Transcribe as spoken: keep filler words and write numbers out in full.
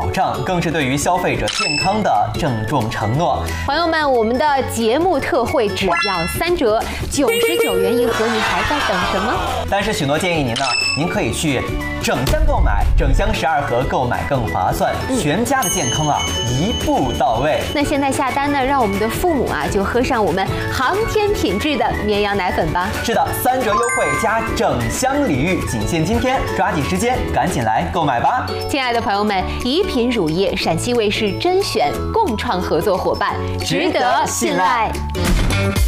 保障，更是对于消费者健康的郑重承诺。 朋友们，我们的节目特惠只要三折，九十九元一盒，你还在等什么？ 但是许诺建议您呢，您可以去整箱购买，整箱十二盒购买更划算，嗯、全家的健康啊一步到位。 那现在下单呢，让我们的父母啊就喝上我们航天品质的绵羊奶粉吧。 是的，三折优惠加整箱礼遇，仅限今天，抓紧时间，赶紧来购买吧！ 亲爱的朋友们，怡品乳业陕西卫视甄选共创合作伙伴，值得信赖。